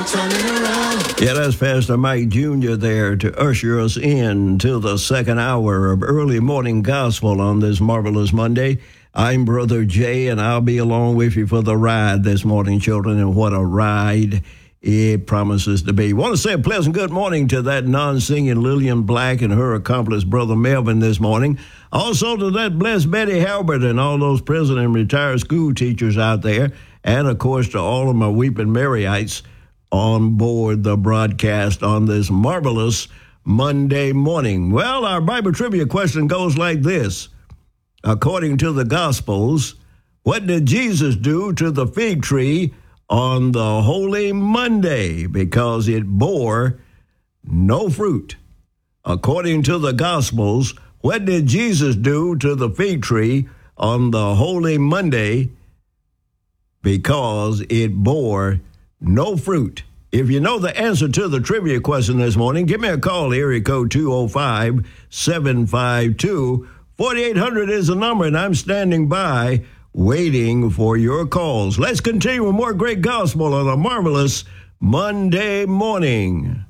Yeah, that's Pastor Mike Jr. there to usher us in to the second hour of early morning gospel on this marvelous Monday. I'm Brother Jay, and I'll be along with you for the ride this morning, children, and what a ride it promises to be. Want to say a pleasant good morning to that non-singing Lillian Black and her accomplice, Brother Melvin, this morning. Also to that blessed Betty Halbert and all those present and retired school teachers out there, and, of course, to all of my Weeping Maryites on board the broadcast on this marvelous Monday morning. Well, our Bible trivia question goes like this. According to the Gospels, what did Jesus do to the fig tree on the Holy Monday? Because it bore no fruit. According to the Gospels, what did Jesus do to the fig tree on the Holy Monday? Because it bore no fruit. If you know the answer to the trivia question this morning, give me a call. Area code 205-752-4800 is the number, and I'm standing by waiting for your calls. Let's continue with more great gospel on a marvelous Monday morning.